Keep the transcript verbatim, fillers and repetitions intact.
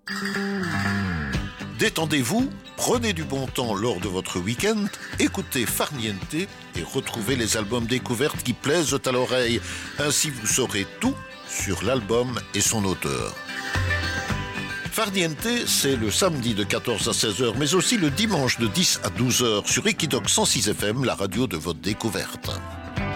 Détendez-vous, prenez du bon temps lors de votre week-end, écoutez Farniente et retrouvez les albums découvertes qui plaisent à l'oreille. Ainsi vous saurez tout sur l'album et son auteur. Farniente, c'est le samedi de quatorze à seize heures, mais aussi le dimanche de dix à douze heures sur Equidoc cent six F M, la radio de votre découverte.